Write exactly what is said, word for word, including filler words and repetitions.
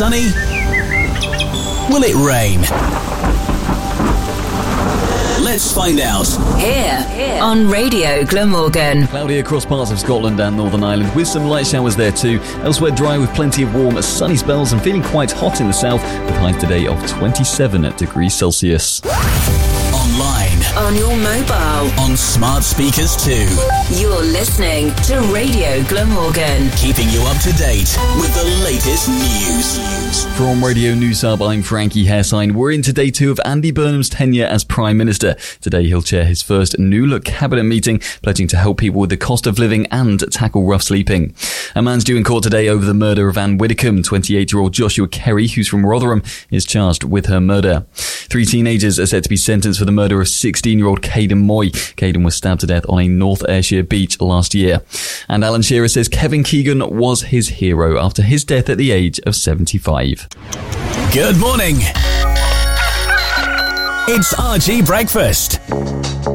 sunny? Will it rain? Let's find out. Here, Here. on Radio Glamorgan. Cloudy across parts of Scotland and Northern Ireland, with some light showers there too. Elsewhere dry with plenty of warm, sunny spells and feeling quite hot in the south, with highs today of twenty-seven degrees Celsius. Online, on your mobile, on smart speakers too. You're listening to Radio Glamorgan, keeping you up to date with the latest news. From Radio News Hub, I'm Frankie Hairsign. We're into day two of Andy Burnham's tenure as Prime Minister. Today he'll chair his first New Look cabinet meeting, pledging to help people with the cost of living and tackle rough sleeping. A man's due in court today over the murder of Anne Widdecombe. twenty-eight-year-old Joshua Kerry, who's from Rotherham, is charged with her murder. Three teenagers are set to be sentenced for the murder of sixteen-year-old Caden Moy. Caden was stabbed to death on a North Ayrshire beach last year. And Alan Shearer says Kevin Keegan was his hero after his death at the age of seventy-five. Good morning. It's R G Breakfast.